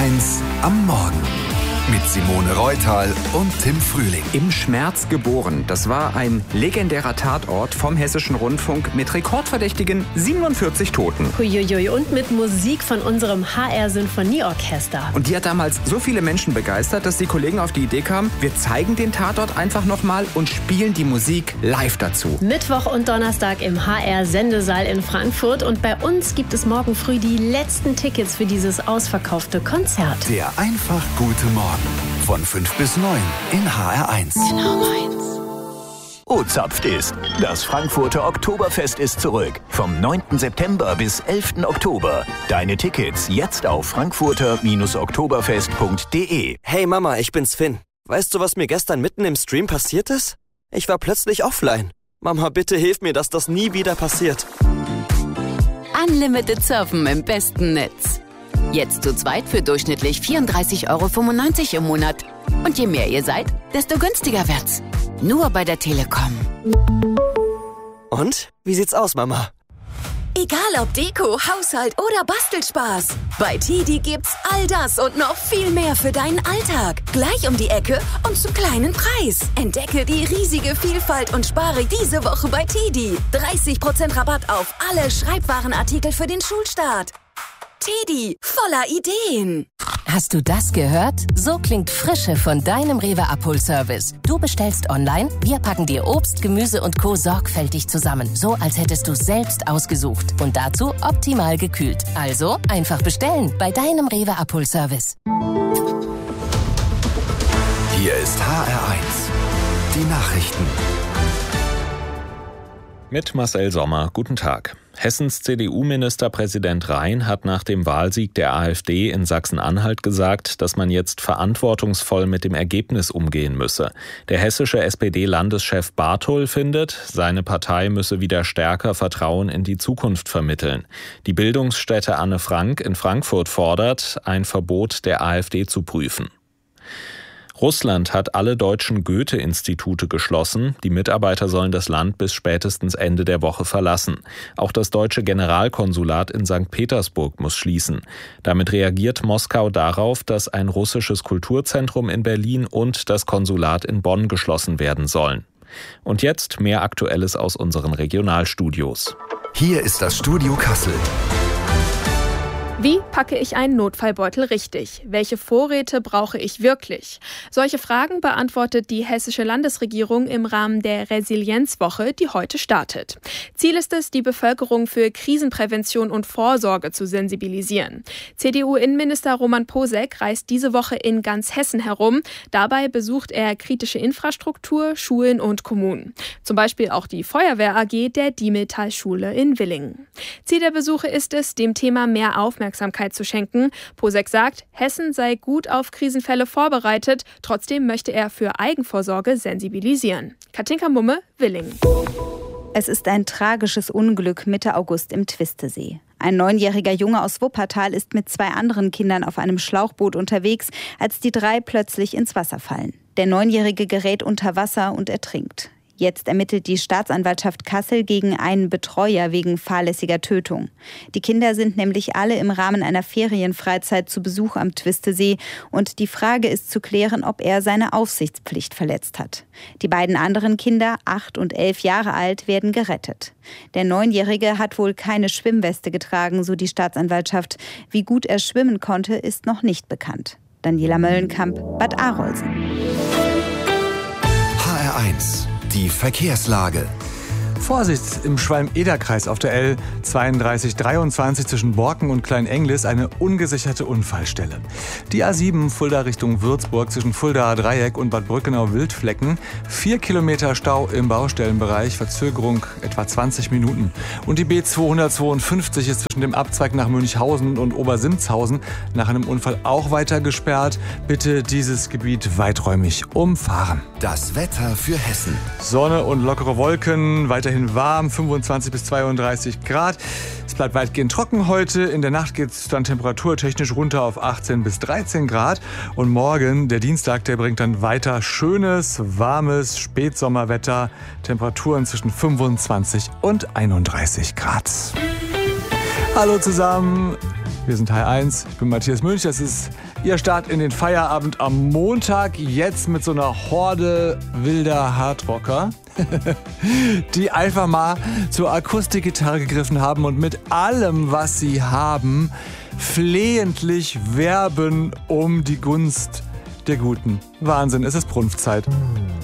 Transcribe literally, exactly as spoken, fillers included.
eins am Morgen mit Simone Reutal und Tim Frühling. Im Schmerz geboren. Das war ein legendärer Tatort vom Hessischen Rundfunk mit rekordverdächtigen siebenundvierzig Toten. Huiuiui, und mit Musik von unserem H R-Sinfonieorchester. Und die hat damals so viele Menschen begeistert, dass die Kollegen auf die Idee kamen, wir zeigen den Tatort einfach nochmal und spielen die Musik live dazu. Mittwoch und Donnerstag im H R-Sendesaal in Frankfurt. Und bei uns gibt es morgen früh die letzten Tickets für dieses ausverkaufte Konzert. Der einfach gute Morgen. Von fünf bis neun in H R eins. Genau meins. Oh, zapft ist. Das Frankfurter Oktoberfest ist zurück. Vom neunten September bis elften Oktober. Deine Tickets jetzt auf frankfurter oktoberfest punkt de. Hey Mama, ich bin's Finn. Weißt du, was mir gestern mitten im Stream passiert ist? Ich war plötzlich offline. Mama, bitte hilf mir, dass das nie wieder passiert. Unlimited Surfen im besten Netz. Jetzt zu zweit für durchschnittlich vierunddreißig Euro fünfundneunzig im Monat. Und je mehr ihr seid, desto günstiger wird's. Nur bei der Telekom. Und? Wie sieht's aus, Mama? Egal ob Deko, Haushalt oder Bastelspaß. Bei Tidi gibt's all das und noch viel mehr für deinen Alltag. Gleich um die Ecke und zum kleinen Preis. Entdecke die riesige Vielfalt und spare diese Woche bei Tidi. dreißig Prozent Rabatt auf alle Schreibwarenartikel für den Schulstart. Tidi, voller Ideen. Hast du das gehört? So klingt Frische von deinem Rewe-Abholservice. Du bestellst online, wir packen dir Obst, Gemüse und Co. sorgfältig zusammen. So, als hättest du selbst ausgesucht. Und dazu optimal gekühlt. Also, einfach bestellen bei deinem Rewe-Abholservice. Hier ist H R eins. Die Nachrichten. Mit Marcel Sommer. Guten Tag. Hessens C D U-Ministerpräsident Rhein hat nach dem Wahlsieg der AfD in Sachsen-Anhalt gesagt, dass man jetzt verantwortungsvoll mit dem Ergebnis umgehen müsse. Der hessische S P D-Landeschef Barthol findet, seine Partei müsse wieder stärker Vertrauen in die Zukunft vermitteln. Die Bildungsstätte Anne Frank in Frankfurt fordert, ein Verbot der AfD zu prüfen. Russland hat alle deutschen Goethe-Institute geschlossen. Die Mitarbeiter sollen das Land bis spätestens Ende der Woche verlassen. Auch das deutsche Generalkonsulat in Sankt Petersburg muss schließen. Damit reagiert Moskau darauf, dass ein russisches Kulturzentrum in Berlin und das Konsulat in Bonn geschlossen werden sollen. Und jetzt mehr Aktuelles aus unseren Regionalstudios. Hier ist das Studio Kassel. Wie packe ich einen Notfallbeutel richtig? Welche Vorräte brauche ich wirklich? Solche Fragen beantwortet die hessische Landesregierung im Rahmen der Resilienzwoche, die heute startet. Ziel ist es, die Bevölkerung für Krisenprävention und Vorsorge zu sensibilisieren. C D U-Innenminister Roman Posek reist diese Woche in ganz Hessen herum. Dabei besucht er kritische Infrastruktur, Schulen und Kommunen. Zum Beispiel auch die Feuerwehr A G der Diemetal-Schule in Villingen. Ziel der Besuche ist es, dem Thema mehr Aufmerksamkeit zu schenken. Posek sagt, Hessen sei gut auf Krisenfälle vorbereitet. Trotzdem möchte er für Eigenvorsorge sensibilisieren. Katinka Mumme, Villingen. Es ist ein tragisches Unglück Mitte August im Twistesee. Ein neunjähriger Junge aus Wuppertal ist mit zwei anderen Kindern auf einem Schlauchboot unterwegs, als die drei plötzlich ins Wasser fallen. Der Neunjährige gerät unter Wasser und ertrinkt. Jetzt ermittelt die Staatsanwaltschaft Kassel gegen einen Betreuer wegen fahrlässiger Tötung. Die Kinder sind nämlich alle im Rahmen einer Ferienfreizeit zu Besuch am Twistesee und die Frage ist zu klären, ob er seine Aufsichtspflicht verletzt hat. Die beiden anderen Kinder, acht und elf Jahre alt, werden gerettet. Der Neunjährige hat wohl keine Schwimmweste getragen, so die Staatsanwaltschaft. Wie gut er schwimmen konnte, ist noch nicht bekannt. Daniela Möllenkamp, Bad Arolsen. H R eins. Die Verkehrslage. Vorsicht im Schwalm-Eder-Kreis auf der L zweiunddreißig dreiundzwanzig zwischen Borken und Kleinenglis eine ungesicherte Unfallstelle. Die A sieben Fulda Richtung Würzburg zwischen Fuldaer Dreieck und Bad Brückenau-Wildflecken. Vier Kilometer Stau im Baustellenbereich, Verzögerung etwa zwanzig Minuten. Und die B zweihundertzweiundfünfzig ist zwischen dem Abzweig nach Münchhausen und Obersimzhausen nach einem Unfall auch weiter gesperrt. Bitte dieses Gebiet weiträumig umfahren. Das Wetter für Hessen. Sonne und lockere Wolken, weiterhin warm, fünfundzwanzig bis zweiunddreißig Grad. Es bleibt weitgehend trocken heute. In der Nacht geht es dann temperaturtechnisch runter auf achtzehn bis dreizehn Grad. Und morgen, der Dienstag, der bringt dann weiter schönes, warmes Spätsommerwetter. Temperaturen zwischen fünfundzwanzig und einunddreißig Grad. Hallo zusammen. Wir sind Teil eins, ich bin Matthias Münch, das ist Ihr Start in den Feierabend am Montag, jetzt mit so einer Horde wilder Hardrocker, die einfach mal zur Akustikgitarre gegriffen haben und mit allem, was sie haben, flehentlich werben um die Gunst der Guten. Wahnsinn, es ist Brunftzeit.